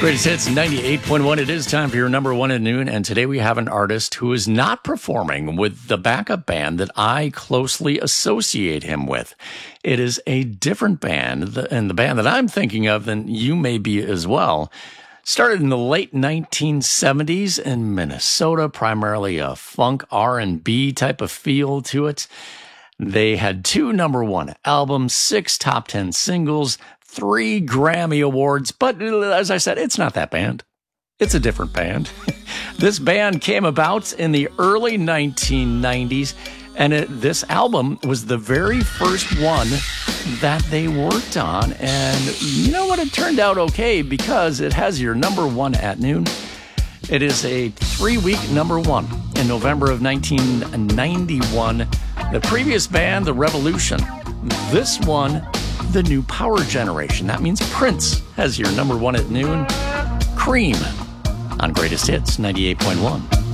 Greatest Hits 98.1. It is time for your number one at noon. And today we have an artist who is not performing with the backup band that I closely associate him with. It is a different band, and the band that I'm thinking of, than you may be as well. Started in the late 1970s in Minnesota, primarily a funk R&B type of feel to it. They had 2 number one albums, 6 top 10 singles, 3 Grammy Awards, but as I said, it's not that band. It's a different band. This band came about in the early 1990s, and this album was the very first one that they worked on. And you know what? It turned out okay because it has your number one at noon. It is a 3-week number one in November of 1991. The previous band, The Revolution. This one, The New Power Generation. That means Prince has your number one at noon. Cream on Greatest Hits 98.1.